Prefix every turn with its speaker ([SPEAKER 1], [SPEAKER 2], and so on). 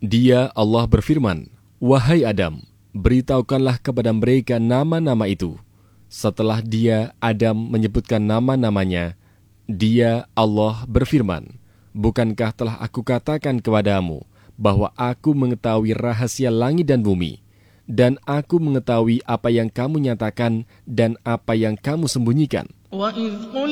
[SPEAKER 1] Dia Allah berfirman, "Wahai Adam, beritahukanlah kepada mereka nama-nama itu." Setelah dia, Adam, menyebutkan nama-namanya, dia, Allah, berfirman, "Bukankah telah aku katakan kepadamu bahwa aku mengetahui rahasia langit dan bumi, dan aku mengetahui apa yang kamu nyatakan dan apa yang kamu sembunyikan?"